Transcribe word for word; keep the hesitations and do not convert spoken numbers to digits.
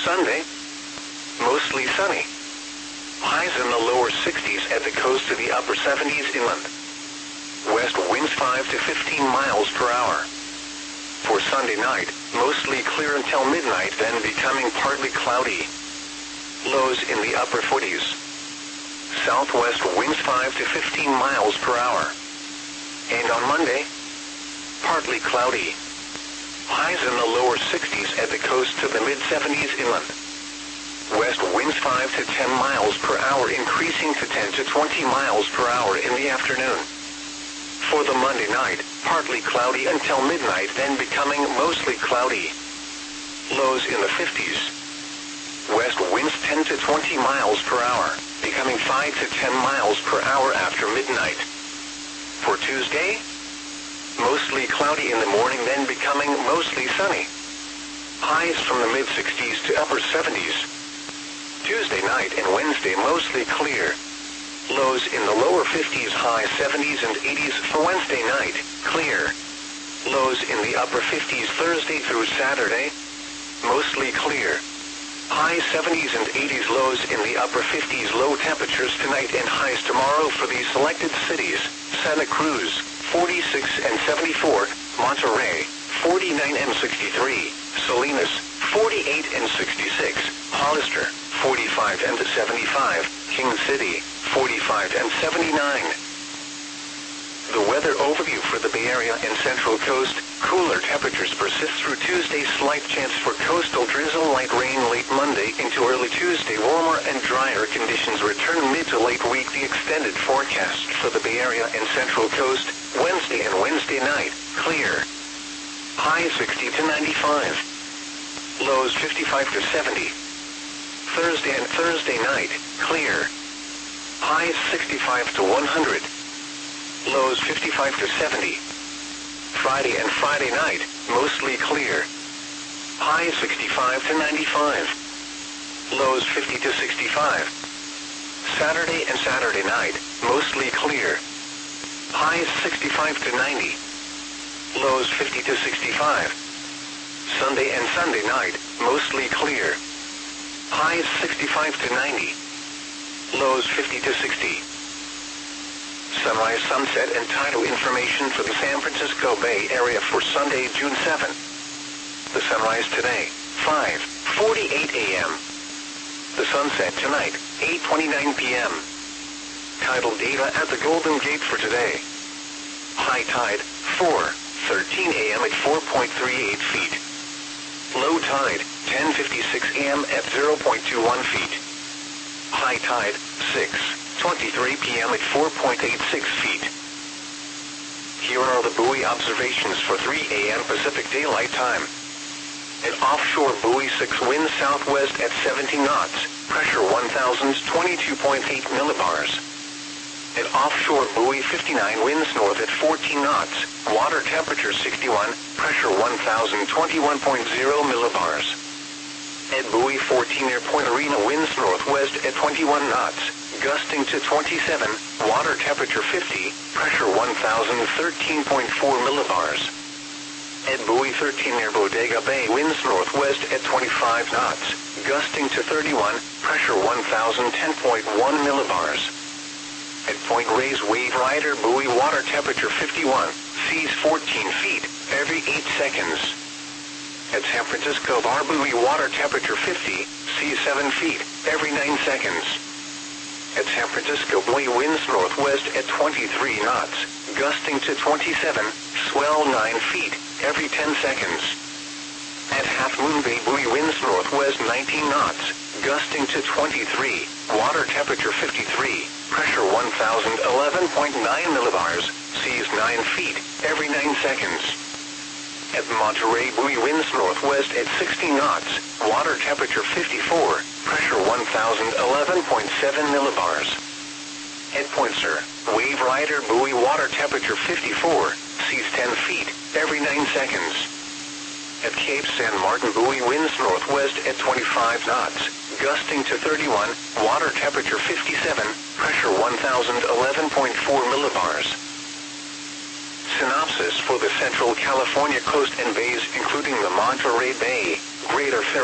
Sunday, mostly sunny. Highs in the lower sixties at the coast to the upper seventies inland. West winds five to fifteen miles per hour. For Sunday night, mostly clear until midnight, then becoming partly cloudy. Lows in the upper forties. Southwest winds five to fifteen miles per hour. And on Monday, partly cloudy. Highs in the lower sixties at the coast to the mid-seventies inland. West winds five to ten miles per hour, increasing to ten to twenty miles per hour in the afternoon. For the Monday night, partly cloudy until midnight, then becoming mostly cloudy. Lows in the fifties. West winds ten to twenty miles per hour, becoming five to ten miles per hour after midnight. For Tuesday, mostly cloudy in the morning, then becoming mostly sunny. Highs from the mid-sixties to upper seventies. Tuesday night and Wednesday mostly clear. Lows in the lower fifties, high seventies and eighties for Wednesday night, clear. Lows in the upper fifties Thursday through Saturday, mostly clear. High seventies and eighties, lows in the upper fifties. Low temperatures tonight and highs tomorrow for these selected cities: Santa Cruz, forty-six and seventy-four, Monterey, forty-nine and sixty-three, Salinas, forty-eight and sixty-six, Hollister, forty-five and seventy-five, King City, forty-five and seventy-nine. The weather overview for the Bay Area and Central Coast: cooler temperatures persist through Tuesday. Slight chance for coastal drizzle, light rain late Monday into early Tuesday. Warmer and drier conditions return mid to late week. The extended forecast for the Bay Area and Central Coast: Wednesday and Wednesday night, clear. High sixty to ninety-five. Lows fifty-five to seventy. Thursday and Thursday night, clear. Highs sixty-five to one hundred. Lows fifty-five to seventy. Friday and Friday night, mostly clear. Highs sixty-five to ninety-five. Lows fifty to sixty-five. Saturday and Saturday night, mostly clear. Highs sixty-five to ninety. Lows fifty to sixty-five. Sunday and Sunday night, mostly clear. Highs sixty-five to ninety. Lows fifty to sixty. Sunrise, sunset, and tidal information for the San Francisco Bay Area for Sunday, June seventh. The sunrise today, five forty-eight a m The sunset tonight, eight twenty-nine p m Tidal data at the Golden Gate for today. High tide, four thirteen a m at four point three eight feet. Low tide, ten fifty-six a m at zero point two one feet. High tide, six twenty-three p m at four point eight six feet. Here are the buoy observations for three a m Pacific Daylight Time. An offshore buoy, six, winds southwest at seventy knots, pressure one thousand twenty-two point eight millibars. An offshore buoy, fifty-nine, winds north at fourteen knots, water temperature sixty-one, pressure one thousand twenty-one point zero millibars. At buoy fourteen, near Point Arena, winds northwest at twenty-one knots, gusting to twenty-seven, water temperature fifty, pressure one thousand thirteen point four millibars. At buoy thirteen, near Bodega Bay, winds northwest at twenty-five knots, gusting to thirty-one, pressure one thousand ten point one millibars. At Point Reyes, Wave Rider buoy, water temperature fifty-one, seas fourteen feet, every eight seconds. At San Francisco Bar buoy, water temperature fifty, seas seven feet, every nine seconds. At San Francisco buoy, winds northwest at twenty-three knots, gusting to twenty-seven, swell nine feet, every ten seconds. At Half Moon Bay buoy, winds northwest nineteen knots, gusting to twenty-three, water temperature fifty-three, pressure one thousand eleven point nine millibars, seas nine feet, every nine seconds. At Monterey buoy, winds northwest at sixty knots, water temperature fifty-four, pressure one thousand eleven point seven millibars. At Point Sur, Wave Rider buoy, water temperature fifty-four, seas ten feet, every nine seconds. At Cape San Martin buoy, winds northwest at twenty-five knots, gusting to thirty-one, water temperature fifty-seven, pressure one thousand eleven point four millibars. Synopsis for the Central California coast and bays, including the Monterey Bay, Greater Fairfield